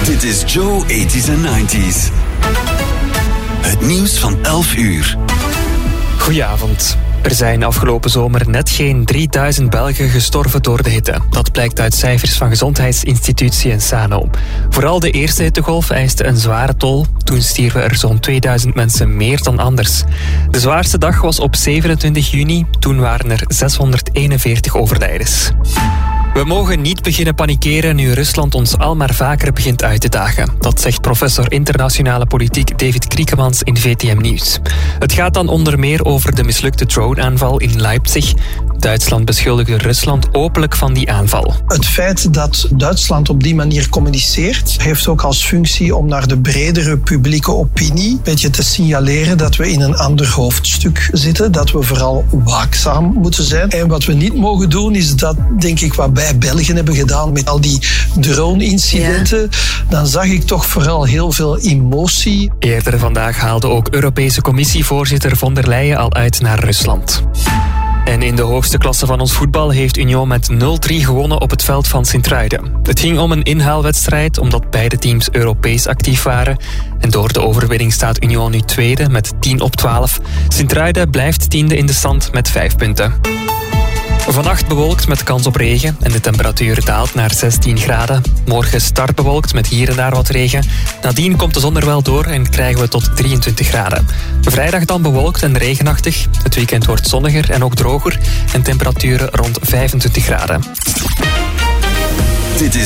Dit is Joe 80s en 90s. Het nieuws van 11 uur. Goedenavond. Er zijn afgelopen zomer net geen 3000 Belgen gestorven door de hitte. Dat blijkt uit cijfers van gezondheidsinstitutie en Sano. Vooral de eerste hittegolf eiste een zware tol. Toen stierven er zo'n 2000 mensen meer dan anders. De zwaarste dag was op 27 juni. Toen waren er 641 overlijdens. We mogen niet beginnen panikeren nu Rusland ons al maar vaker begint uit te dagen. Dat zegt professor internationale politiek David Kriekemans in VTM Nieuws. Het gaat dan onder meer over de mislukte droneaanval in Leipzig. Duitsland beschuldigde Rusland openlijk van die aanval. Het feit dat Duitsland op die manier communiceert, heeft ook als functie om naar de bredere publieke opinie een beetje te signaleren dat we in een ander hoofdstuk zitten, dat we vooral waakzaam moeten zijn. En wat we niet mogen doen is dat, denk ik, wat wij Belgen hebben gedaan met al die drone-incidenten. Ja. Dan zag ik toch vooral heel veel emotie. Eerder vandaag haalde ook Europese Commissievoorzitter von der Leyen al uit naar Rusland. En in de hoogste klasse van ons voetbal heeft Union met 0-3 gewonnen op het veld van Sint-Truiden. Het ging om een inhaalwedstrijd omdat beide teams Europees actief waren. En door de overwinning staat Union nu tweede met 10 op 12. Sint-Truiden blijft tiende in de stand met 5 punten. Vannacht bewolkt met kans op regen en de temperatuur daalt naar 16 graden. Morgen start bewolkt met hier en daar wat regen. Nadien komt de zon er wel door en krijgen we tot 23 graden. Vrijdag dan bewolkt en regenachtig. Het weekend wordt zonniger en ook droger en temperaturen rond 25 graden. Dit is